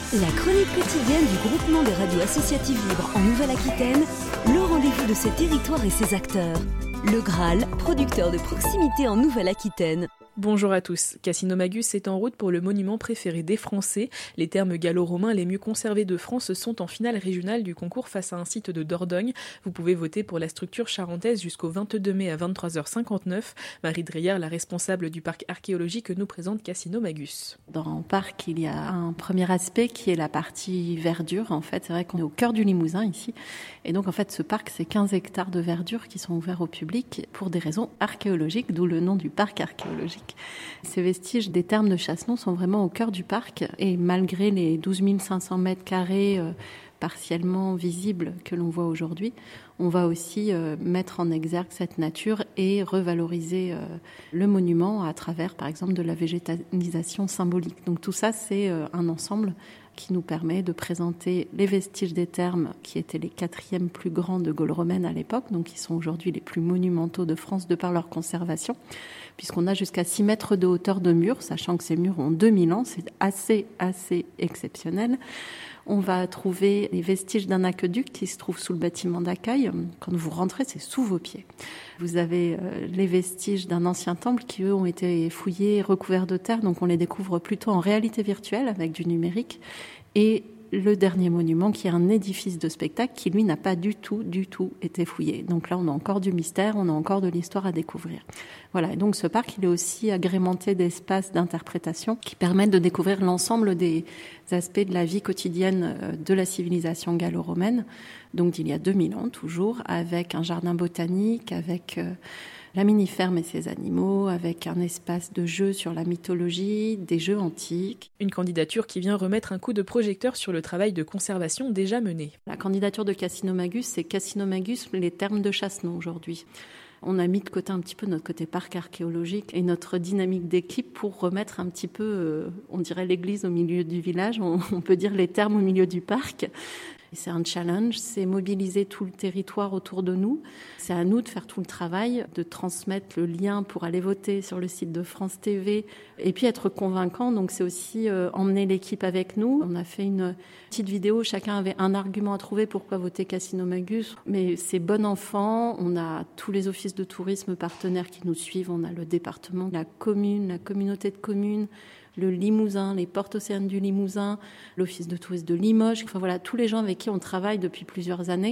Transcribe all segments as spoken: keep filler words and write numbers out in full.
La chronique quotidienne du groupement des radios associatives libres en Nouvelle-Aquitaine, le rendez-vous de ses territoires et ses acteurs. Le Graal, producteur de proximité en Nouvelle-Aquitaine. Bonjour à tous. Cassino Magus est en route pour le monument préféré des Français. Les thermes gallo-romains les mieux conservés de France sont en finale régionale du concours face à un site de Dordogne. Vous pouvez voter pour la structure charentaise jusqu'au vingt-deux mai à vingt-trois heures cinquante-neuf. Marie Dreyer, la responsable du parc archéologique, nous présente Cassino Magus. Dans le parc, il y a un premier aspect qui est la partie verdure. En fait, c'est vrai qu'on est au cœur du Limousin ici. Et donc, en fait, ce parc, c'est quinze hectares de verdure qui sont ouverts au public pour des raisons archéologiques, d'où le nom du parc archéologique. Ces vestiges des thermes de Chassenon sont vraiment au cœur du parc et malgré les douze mille cinq cents mètres carrés euh, partiellement visibles que l'on voit aujourd'hui, on va aussi euh, mettre en exergue cette nature et revaloriser euh, le monument à travers, par exemple, de la végétalisation symbolique. Donc tout ça, c'est euh, un ensemble qui nous permet de présenter les vestiges des thermes qui étaient les quatrièmes plus grands de Gaule romaine à l'époque, donc qui sont aujourd'hui les plus monumentaux de France de par leur conservation, puisqu'on a jusqu'à six mètres de hauteur de murs, sachant que ces murs ont deux mille ans, c'est assez, assez exceptionnel. On va trouver les vestiges d'un aqueduc qui se trouve sous le bâtiment d'accueil. Quand vous rentrez, c'est sous vos pieds. Vous avez les vestiges d'un ancien temple qui, eux, ont été fouillés, recouverts de terre, donc on les découvre plutôt en réalité virtuelle avec du numérique. Et le dernier monument qui est un édifice de spectacle qui, lui, n'a pas du tout, du tout été fouillé. Donc là, on a encore du mystère, on a encore de l'histoire à découvrir. Voilà, et donc ce parc, il est aussi agrémenté d'espaces d'interprétation qui permettent de découvrir l'ensemble des aspects de la vie quotidienne de la civilisation gallo-romaine, donc d'il y a deux mille ans toujours, avec un jardin botanique, avec euh, la mini-ferme et ses animaux, avec un espace de jeu sur la mythologie, des jeux antiques. Une candidature qui vient remettre un coup de projecteur sur le travail de conservation déjà mené. La candidature de Cassino Magus, c'est Cassino Magus, les thermes de Chassenon aujourd'hui. On a mis de côté un petit peu notre côté parc archéologique et notre dynamique d'équipe pour remettre un petit peu, euh, on dirait l'église au milieu du village, on, on peut dire les thermes au milieu du parc. C'est un challenge, c'est mobiliser tout le territoire autour de nous. C'est à nous de faire tout le travail, de transmettre le lien pour aller voter sur le site de France T V et puis être convaincant. Donc c'est aussi euh, emmener l'équipe avec nous. On a fait une petite vidéo, chacun avait un argument à trouver pourquoi voter Cassino Magus. Mais c'est bon enfant, on a tous les offices de tourisme partenaires qui nous suivent, on a le département, la commune, la communauté de communes, le Limousin, les portes océanes du Limousin, l'office de tourisme de Limoges, enfin voilà, tous les gens avec qui on travaille depuis plusieurs années.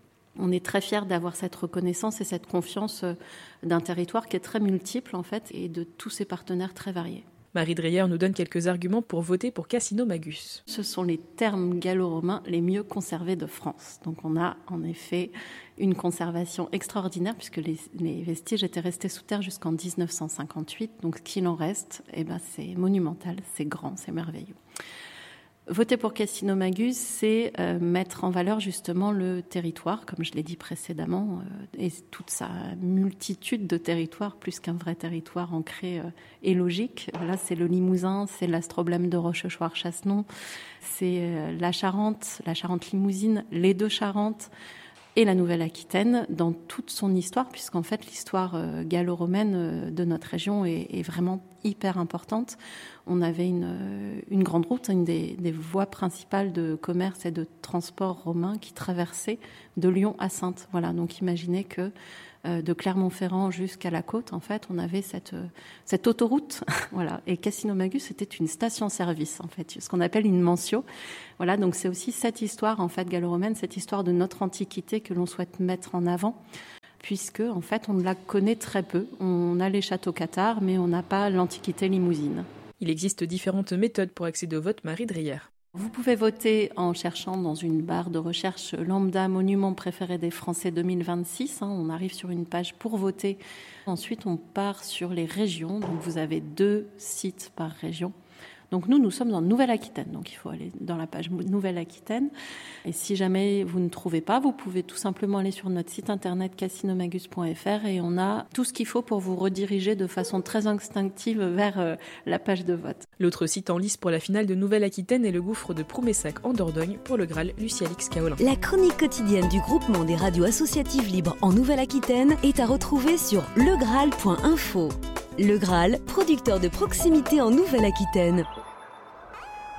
On est très fiers d'avoir cette reconnaissance et cette confiance d'un territoire qui est très multiple en fait et de tous ces partenaires très variés. Marie Dreyer nous donne quelques arguments pour voter pour Cassino Magus. Ce sont les thermes gallo-romains les mieux conservés de France. Donc on a en effet une conservation extraordinaire puisque les, les vestiges étaient restés sous terre jusqu'en dix-neuf cent cinquante-huit. Donc ce qu'il en reste, eh ben, c'est monumental, c'est grand, c'est merveilleux. Voter pour Cassino Magus, c'est euh, mettre en valeur justement le territoire, comme je l'ai dit précédemment, euh, et toute sa multitude de territoires, plus qu'un vrai territoire ancré euh, et logique. Là, c'est le Limousin, c'est l'astroblème de Rochechouart-Chassenon, c'est euh, la Charente, la Charente-Limousine, les deux Charentes, et la Nouvelle-Aquitaine dans toute son histoire, puisqu'en fait l'histoire euh, gallo-romaine euh, de notre région est, est vraiment hyper importante. On avait une, euh, une grande route, une des, des voies principales de commerce et de transport romain qui traversait de Lyon à Saintes. Voilà, donc imaginez que euh, de Clermont-Ferrand jusqu'à la côte, en fait, on avait cette, euh, cette autoroute. Voilà, et Cassino Magus, c'était une station-service, en fait, ce qu'on appelle une mentio. Voilà, donc c'est aussi cette histoire, en fait, gallo-romaine, cette histoire de notre antiquité que l'on souhaite mettre en avant, puisque, en fait, on la connaît très peu. On a les châteaux cathares, mais on n'a pas l'antiquité limousine. Il existe différentes méthodes pour accéder au vote, Marie Dreyer. Vous pouvez voter en cherchant dans une barre de recherche lambda monument préféré des Français deux mille vingt-six. On arrive sur une page pour voter. Ensuite, on part sur les régions. Donc, vous avez deux sites par région. Donc nous, nous sommes en Nouvelle-Aquitaine, donc il faut aller dans la page Nouvelle-Aquitaine. Et si jamais vous ne trouvez pas, vous pouvez tout simplement aller sur notre site internet cassino magus point f r et on a tout ce qu'il faut pour vous rediriger de façon très instinctive vers euh, la page de vote. L'autre site en lice pour la finale de Nouvelle-Aquitaine est le gouffre de Proumessac en Dordogne pour le Graal Lucie-Alix Kaolin. La chronique quotidienne du groupement des radios associatives libres en Nouvelle-Aquitaine est à retrouver sur le graal point info. Le Graal, producteur de proximité en Nouvelle-Aquitaine.